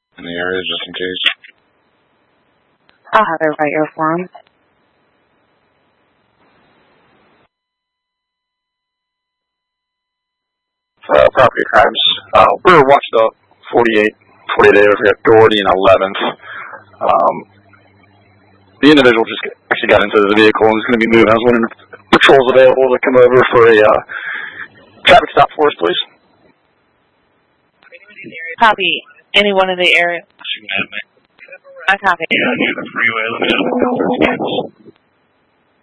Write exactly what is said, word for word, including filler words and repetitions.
in the area, just in case. I'll have it right here for him. Uh, property crimes. Uh, we're watched up forty-eight, forty-eight hours. We got Doherty and eleventh. Um, the individual just get, actually got into the vehicle and is going to be moving. I was wondering if patrol's available to come over for a uh, traffic stop for us, please. Copy. Anyone in the area? I copy. Yeah, near the freeway. Let me know.